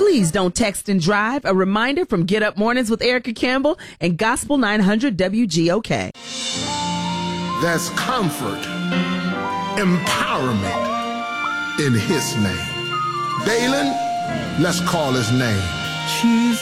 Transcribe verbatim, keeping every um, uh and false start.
Please don't text and drive. A reminder from Get Up Mornings with Erica Campbell and Gospel nine hundred W G O K. There's comfort, empowerment in his name. Dalen, let's call his name.